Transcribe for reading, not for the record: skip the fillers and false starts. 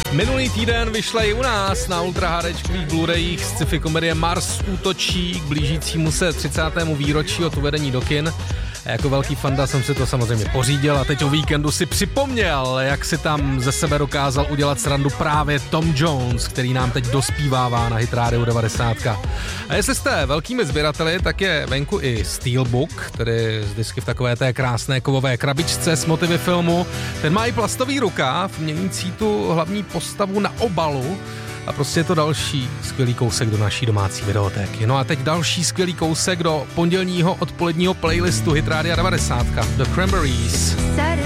Minulý týden vyšla i u nás na Ultra HDčkových Blu-rayích sci-fi komedie Mars útočí k blížícímu se 30. výročí od uvedení do kin. A jako velký fanda jsem si to samozřejmě pořídil a teď o víkendu si připomněl, jak si tam ze sebe dokázal udělat srandu právě Tom Jones, který nám teď dospívává na Hit Radio 90. A jestli jste velkými sběrateli, tak je venku i Steelbook, tedy vždycky v takové té krásné kovové krabičce s motivy filmu. Ten má i plastový rukáv, měnící tu hlavní postavu na obalu. A prostě je to další skvělý kousek do naší domácí videotéky. No a teď další skvělý kousek do pondělního odpoledního playlistu Hit Rádia 90. The Cranberries.